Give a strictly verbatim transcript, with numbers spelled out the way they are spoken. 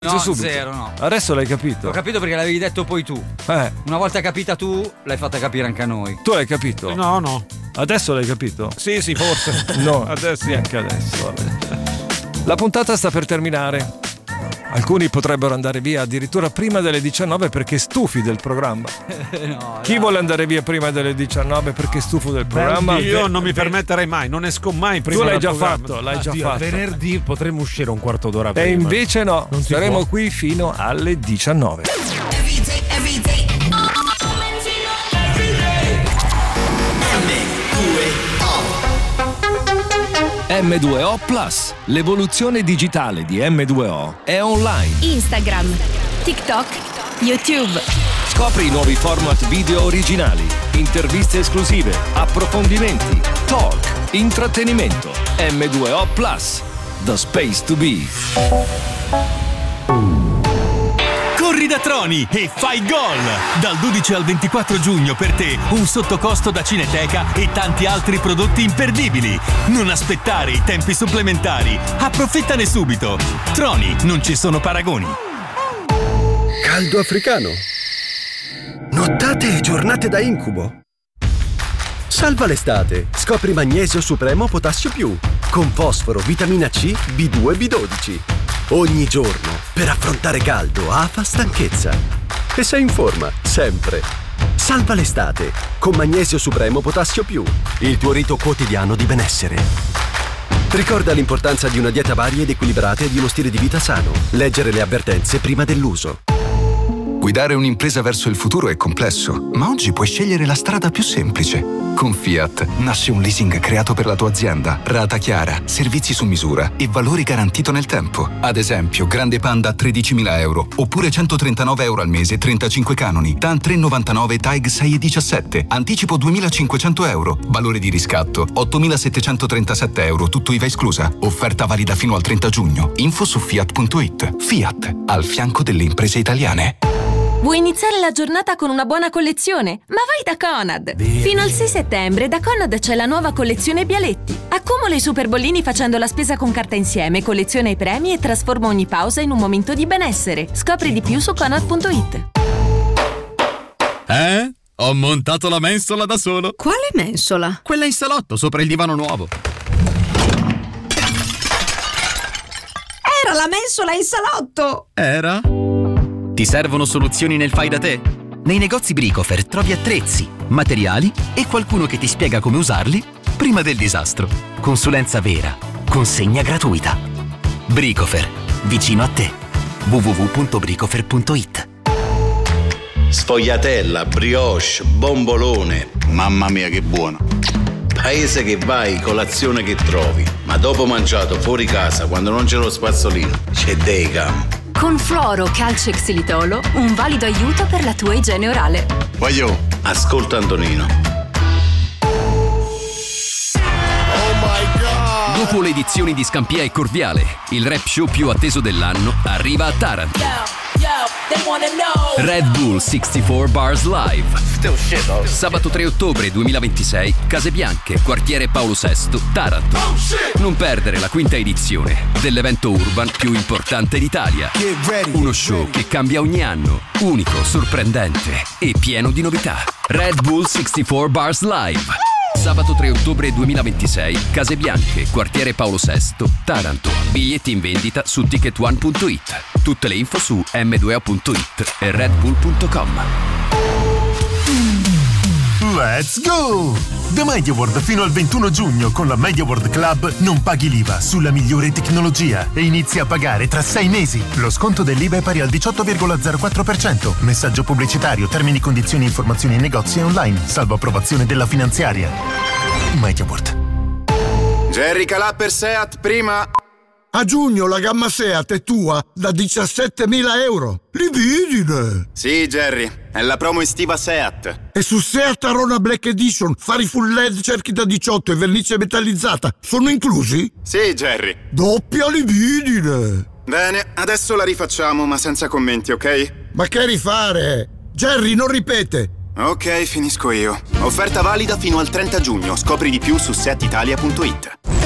No, subito. zero, no. Adesso l'hai capito. L'ho capito perché l'avevi detto poi tu. Eh. Una volta capita tu, l'hai fatta capire anche a noi. Tu l'hai capito? No, no. Adesso l'hai capito? Sì, sì, forse. No, adesso sì, anche adesso. Vabbè. La puntata sta per terminare. Alcuni potrebbero andare via addirittura prima delle diciannove perché stufi del programma. No, Chi no. vuole andare via prima delle diciannove perché è stufo del programma? Io non mi permetterei mai, non esco mai prima Tu l'hai dal già programma. fatto, l'hai già Dio, fatto. venerdì potremmo uscire un quarto d'ora prima. E invece no, Non si saremo può. qui fino alle diciannove. M due O Plus, l'evoluzione digitale di M due O è online. Instagram, TikTok, YouTube. Scopri i nuovi format video originali, interviste esclusive, approfondimenti, talk, intrattenimento. M due O Plus, the space to be. Corri da Troni e fai gol! Dal dodici al ventiquattro giugno per te un sottocosto da Cineteca e tanti altri prodotti imperdibili. Non aspettare i tempi supplementari. Approfittane subito. Troni, non ci sono paragoni. Caldo africano. Nottate e giornate da incubo. Salva l'estate. Scopri Magnesio Supremo Potassio Più con fosforo, vitamina C, B due e B dodici. Ogni giorno per affrontare caldo, afa, stanchezza. E sei in forma, sempre. Salva l'estate con Magnesio Supremo Potassio Più, il tuo rito quotidiano di benessere. Ricorda l'importanza di una dieta varia ed equilibrata e di uno stile di vita sano. Leggere le avvertenze prima dell'uso. Guidare un'impresa verso il futuro è complesso, ma oggi puoi scegliere la strada più semplice. Con Fiat nasce un leasing creato per la tua azienda, rata chiara, servizi su misura e valori garantito nel tempo. Ad esempio, Grande Panda a tredicimila euro, oppure centotrentanove euro al mese, trentacinque canoni. TAN tre virgola novantanove, TAG sei virgola diciassette, anticipo duemilacinquecento euro, valore di riscatto ottomilasettecentotrentasette euro, tutto I V A esclusa. Offerta valida fino al trenta giugno. Info su fiat punto it. Fiat, al fianco delle imprese italiane. Vuoi iniziare la giornata con una buona collezione? Ma vai da Conad! Fino al sei settembre da Conad c'è la nuova collezione Bialetti. Accumula i super bollini facendo la spesa con carta insieme, colleziona i premi e trasforma ogni pausa in un momento di benessere. Scopri di più su conad punto it. Eh? Ho montato la mensola da solo. Quale mensola? Quella in salotto, sopra il divano nuovo. Era la mensola in salotto! Era? Ti servono soluzioni nel fai da te? Nei negozi Bricofer trovi attrezzi, materiali e qualcuno che ti spiega come usarli prima del disastro. Consulenza vera. Consegna gratuita. Bricofer. Vicino a te. w w w punto bricofer punto it. Sfogliatella, brioche, bombolone. Mamma mia che buono. Paese che vai, colazione che trovi. Ma dopo mangiato fuori casa, quando non c'è lo spazzolino, c'è Decam. Con Fluoro Calcio Xilitolo, un valido aiuto per la tua igiene orale. Voglio, ascolta Antonino. Dopo le edizioni di Scampia e Corviale, il rap show più atteso dell'anno arriva a Taranto. Red Bull sessantaquattro Bars Live. Sabato tre ottobre duemilaventisei, Case Bianche, quartiere Paolo sesto, Taranto. Non perdere la quinta edizione dell'evento urban più importante d'Italia. Uno show che cambia ogni anno, unico, sorprendente e pieno di novità. Red Bull sessantaquattro Bars Live. Sabato tre ottobre duemilaventisei, Case Bianche, quartiere Paolo sesto, Taranto. Biglietti in vendita su ticket one punto it. Tutte le info su m due o punto it e red bull punto com. Let's go! Da MediaWorld fino al ventuno giugno con la MediaWorld Club non paghi l'I V A sulla migliore tecnologia e inizi a pagare tra sei mesi. Lo sconto dell'I V A è pari al diciotto virgola zero quattro per cento. Messaggio pubblicitario, termini, condizioni e informazioni in negozi e online, salvo approvazione della finanziaria. MediaWorld. Jerry Calà per Seat prima. A giugno la gamma Seat è tua da diciassettemila euro. Libidine! Sì, Jerry, è la promo estiva Seat. E su Seat Arona Black Edition, fari full L E D, cerchi da diciotto e vernice metallizzata sono inclusi? Sì, Jerry. Doppia libidine! Bene, adesso la rifacciamo, ma senza commenti, ok? Ma che rifare? Jerry, non ripete! Ok, finisco io. Offerta valida fino al trenta giugno. Scopri di più su seat italia punto it.